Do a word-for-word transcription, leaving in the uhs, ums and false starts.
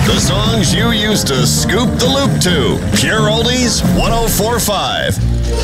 The songs you used to scoop the loop to. Pure Oldies one oh four point five.